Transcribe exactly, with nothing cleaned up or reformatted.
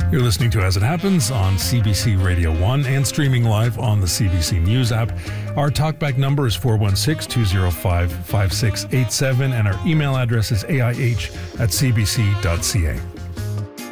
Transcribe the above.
You're listening to As It Happens on C B C Radio one and streaming live on the C B C News app. Our talkback number is four one six, two zero five, five six eight seven and our email address is A I H at c b c dot c a.